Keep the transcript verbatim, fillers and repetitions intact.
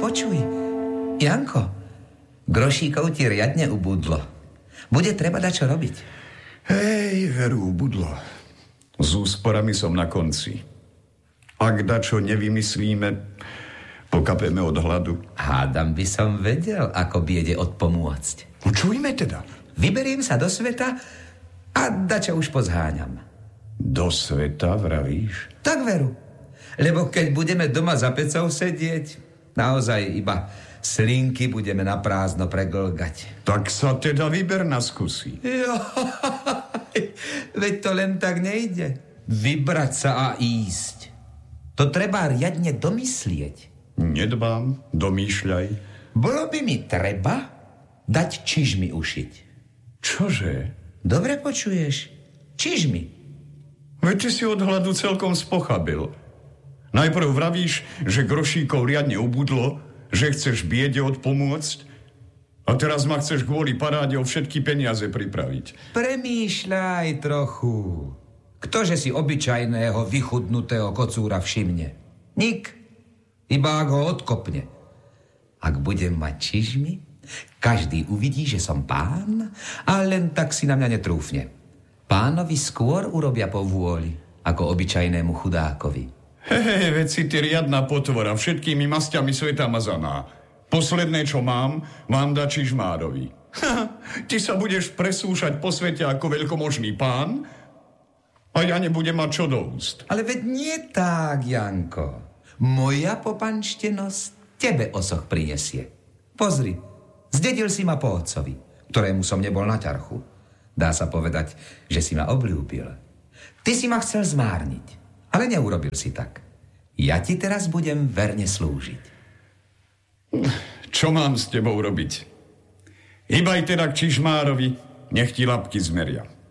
počuj, Janko, grošíkov ti riadne ubudlo. Bude treba dať čo robiť. Hej, veru, ubudlo. S úsporami som na konci. Ak dačo nevymyslíme, pokapeme od hladu. Hádam by som vedel, ako biede odpomôcť. No čujme teda. Vyberiem sa do sveta a dačo už pozháňam. Do sveta, vravíš? Tak veru. Lebo keď budeme doma za pecou sedieť, naozaj iba slinky budeme na prázdno preglgať. Tak sa teda vyber na skúsi. Jo, veď to len tak nejde. Vybrať sa a ísť. To treba riadne domyslieť. Nedbám, domýšľaj. Bolo by mi treba dať čižmy ušiť. Čože? Dobre počuješ? Čižmy. Veď ty si od hladu celkom spochabil. Najprv vravíš, že grošíkov riadne ubudlo, že chceš biede odpomôcť a teraz ma chceš kvôli paráde o všetky peniaze pripraviť. Premýšľaj trochu. Ktože si obyčajného vychudnutého kocúra všimne? Nik. Iba ak ho odkopne. Ak budem mať čižmy, každý uvidí, že som pán a len tak si na mňa netrúfne. Pánovi skôr urobia po vôli, ako obyčajnému chudákovi. Hehe, veď si ty riadna potvora, všetkými masťami sveta mazaná. Posledné, čo mám, mám dať čižmárovi. Ty sa budeš presúšať po svete ako veľkomožný pán a ja nebudem mať čo do úst. Ale veď nie tak, Janko. Moja popanštenosť tebe osoch prinesie. Pozri, zdedil si ma po otcovi, ktorému som nebol na ťarchu. Dá sa povedať, že si ma obľúbil. Ty si ma chcel zmárniť, ale neurobil si tak. Ja ti teraz budem verne slúžiť. Čo mám s tebou robiť? Hýbaj teda k čižmárovi, nech ti labky zmeria.